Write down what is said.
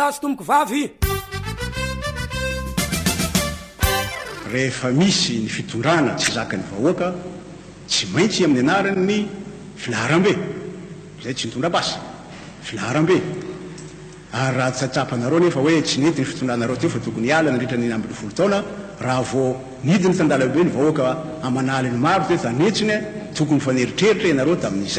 azy tomboko vavy. Rehefa misy ny fitondrana tsy zaka ny vahoaka tsy maintsy amin'ny anarany ny filaharam-be zay tsy nitondra-basa filaharam-be ary raha tsatsapanareo nefa hoe tsy nety ny fitondranareo teo fa tokony hiala nandritra ny 20 taona raha vo nidiny tandalabe ny vahoaka amanaly ny maro te tanetsiny tokony faneritreritra ianareo tamin'izay.